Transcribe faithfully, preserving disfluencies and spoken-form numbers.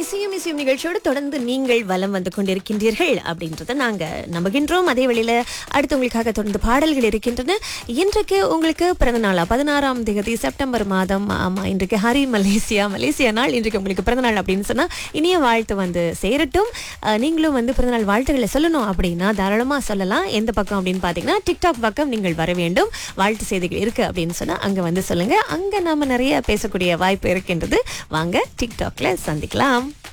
இசையும் இசையும் நிகழ்ச்சியோடு தொடர்ந்து நீங்கள் வலம் வந்து கொண்டிருக்கின்றீர்கள் அப்படின்றத நாங்க நம்புகின்றோம். அதே வழியில அடுத்து உங்களுக்காக தொடர்ந்து பாடல்கள் இருக்கின்றன. இன்றைக்கு உங்களுக்கு பிறந்த நாளா பதினாறாம் தேதி செப்டம்பர் மாதம். ஆமா, இன்றைக்கு ஹரி மலேசியா மலேசியா நாள். இன்றைக்கு உங்களுக்கு பிறந்த நாள் அப்படின்னு சொன்னா இனிய வாழ்த்து வந்து சேரட்டும். அஹ், நீங்களும் வந்து பிறந்தநாள் வாழ்த்துக்களை சொல்லணும் அப்படின்னா தாராளமா சொல்லலாம். எந்த பக்கம் அப்படின்னு பாத்தீங்கன்னா டிக்டாக் பக்கம் நீங்கள் வர வேண்டும். வாழ்த்து செய்திகள் இருக்கு அப்படின்னு சொன்னா அங்க வந்து சொல்லுங்க. அங்க நாம நிறைய பேசக்கூடிய வாய்ப்பு இருக்கின்றது. வாங்க டிக்டாக்ல சந்திக்கலாம்.